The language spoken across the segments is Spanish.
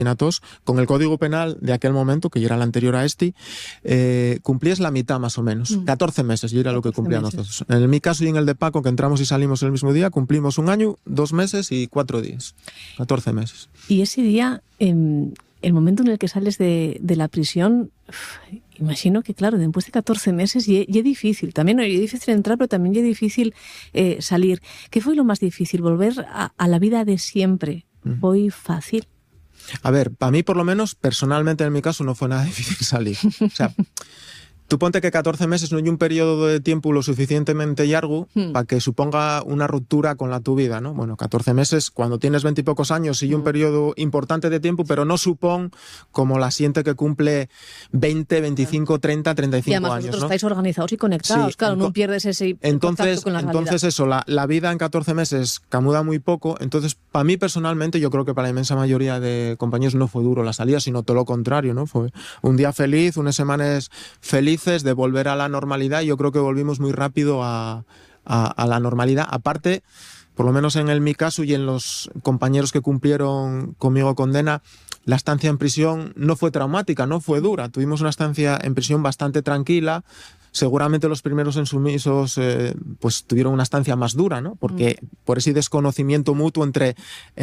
con el Código Penal de aquel momento, que ya era el anterior a este, cumplías la mitad más o menos, 14 meses, y era lo que cumplíamos nosotros. En mi caso y en el de Paco, que entramos y salimos el mismo día, cumplimos 1 año, 2 meses y 4 días, 14 meses. Y ese día, el momento en el que sales de la prisión, imagino que, claro, después de 14 meses ya es difícil. También es difícil entrar, pero también es difícil salir. ¿Qué fue lo más difícil? ¿Volver a la vida de siempre? ¿Fue fácil? A ver, para mí, por lo menos, personalmente, en mi caso, no fue nada difícil salir. O sea, tú ponte que 14 meses no hay un periodo de tiempo lo suficientemente largo para que suponga una ruptura con la tu vida, ¿no? Bueno, 14 meses, cuando tienes 20 y pocos años, sí un periodo importante de tiempo, pero no supón como la siente que cumple 20, 25, 30, 35 y además años, vosotros ¿no? estáis organizados y conectados, sí, claro, no pierdes ese contacto con la realidad. Entonces eso, la vida en 14 meses camuda muy poco. Entonces, para mí personalmente, yo creo que para la inmensa mayoría de compañeros no fue duro la salida, sino todo lo contrario, ¿no? Fue un día feliz, unas semanas felices, de volver a la normalidad. Yo creo que volvimos muy rápido a la normalidad. Aparte, por lo menos en mi caso y en los compañeros que cumplieron conmigo condena, la estancia en prisión no fue traumática, no fue dura. Tuvimos una estancia en prisión bastante tranquila. Seguramente los primeros insumisos pues tuvieron una estancia más dura, ¿no? Porque por ese desconocimiento mutuo entre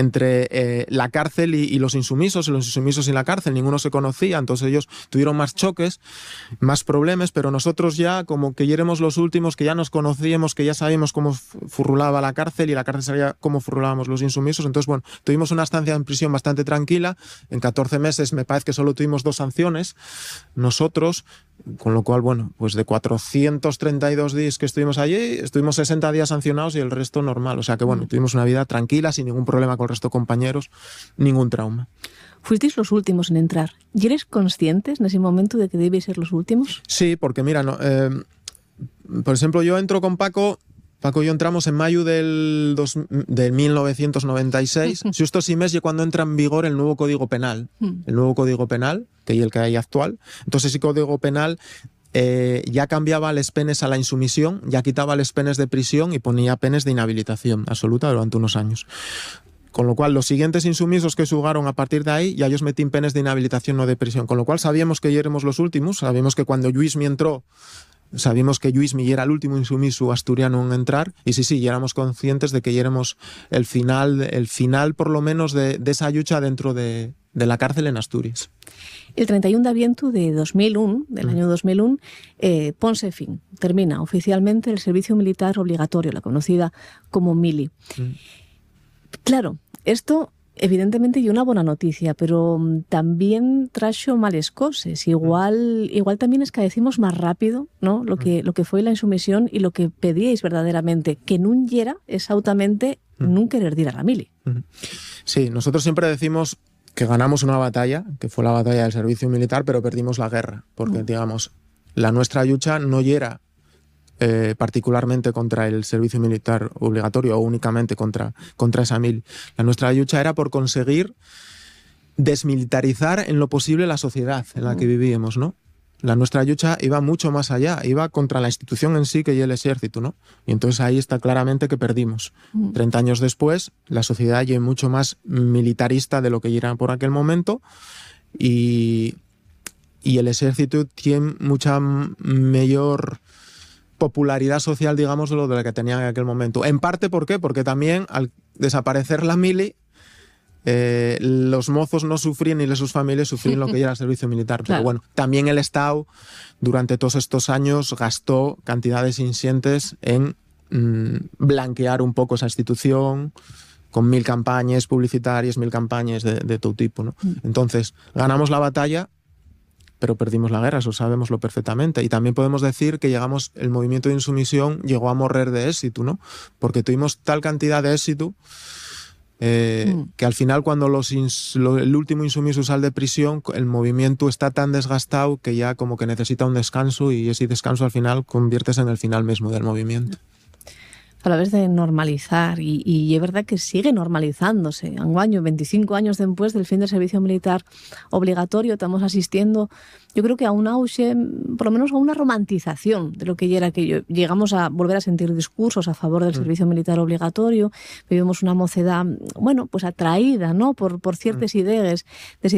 la cárcel y los insumisos y la cárcel, ninguno se conocía, entonces ellos tuvieron más choques, más problemas, pero nosotros ya como que ya éramos los últimos, que ya nos conocíamos, que ya sabíamos cómo furrulaba la cárcel y la cárcel sabía cómo furrulábamos los insumisos. Entonces, bueno, tuvimos una estancia en prisión bastante tranquila. En 14 meses me parece que solo tuvimos 2 sanciones nosotros, con lo cual, bueno, pues de 432 días que estuvimos allí, estuvimos 60 días sancionados y el resto normal. O sea que, bueno, tuvimos una vida tranquila, sin ningún problema con el resto de compañeros, ningún trauma. Fuisteis los últimos en entrar. ¿Y eres conscientes en ese momento de que debéis ser los últimos? Sí, porque mira, por ejemplo, yo entro con Paco y yo entramos en mayo del 1996, justo ese mes y cuando entra en vigor el nuevo Código Penal. El nuevo Código Penal, que es el que hay actual. Entonces ese Código Penal ya cambiaba las penas a la insumisión, ya quitaba las penas de prisión y ponía penas de inhabilitación absoluta durante unos años. Con lo cual, los siguientes insumisos que jugaron a partir de ahí, ya ellos metían penas de inhabilitación, no de prisión. Con lo cual, sabíamos que ya éramos los últimos, sabíamos que cuando Lluís entró, sabíamos que Lluís era el último insumiso asturiano en entrar, y sí, ya éramos conscientes de que ya éramos el final por lo menos de esa lucha dentro de la cárcel en Asturias. El 31 de aviento de 2001, del año 2001, ponse fin, termina oficialmente el servicio militar obligatorio, la conocida como mili. Claro, esto evidentemente y una buena noticia, pero también trajo males cosas. Igual también es que decimos más rápido, ¿no? Lo que fue la insumisión y lo que pedíais verdaderamente, que no yera exactamente no querer ir a la mili. Sí, nosotros siempre decimos que ganamos una batalla, que fue la batalla del servicio militar, pero perdimos la guerra, porque digamos, la nuestra lucha no era particularmente contra el servicio militar obligatorio o únicamente contra esa mil. La nuestra lucha era por conseguir desmilitarizar en lo posible la sociedad en la que vivíamos, ¿no? La nuestra lucha iba mucho más allá, iba contra la institución en sí, que es el ejército, ¿no? Y entonces ahí está claramente que perdimos. 30 años después, la sociedad ya es mucho más militarista de lo que era por aquel momento y el ejército tiene mucha mayor popularidad social, digamos, de lo de la que tenía en aquel momento. En parte, ¿por qué? Porque también al desaparecer la mili, los mozos no sufrían ni sus familias sufrían lo que era el servicio militar. Pero bueno, también el Estado durante todos estos años gastó cantidades ingentes en blanquear un poco esa institución, con 1000 campañas publicitarias, 1000 campañas de todo tipo, ¿no? Entonces, ganamos la batalla, pero perdimos la guerra, eso sabemoslo perfectamente. Y también podemos decir que el movimiento de insumisión llegó a morrer de éxito, ¿no? Porque tuvimos tal cantidad de éxito que al final cuando el último insumiso sale de prisión, el movimiento está tan desgastado que ya como que necesita un descanso, y ese descanso al final conviertes en el final mismo del movimiento. a la vez de normalizar, y es verdad que sigue normalizándose. Anguaño, 25 años después del fin del servicio militar obligatorio, estamos asistiendo, yo creo que a un auge, por lo menos a una romantización de lo que ya era aquello. Llegamos a volver a sentir discursos a favor del servicio militar obligatorio, vivimos una mocedad, bueno, pues atraída, ¿no?, por ciertas ideas,